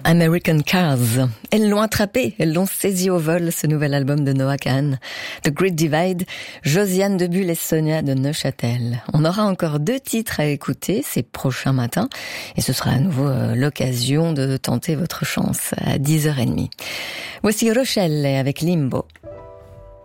American Cars. Elles l'ont attrapé, elles l'ont saisi au vol, ce nouvel album de Noah Kahan. The Great Divide, Josiane Debulle et Sonia de Neuchâtel. On aura encore 2 titres à écouter ces prochains matins et ce sera à nouveau l'occasion de tenter votre chance à 10h30. Voici Rochelle avec Limbo.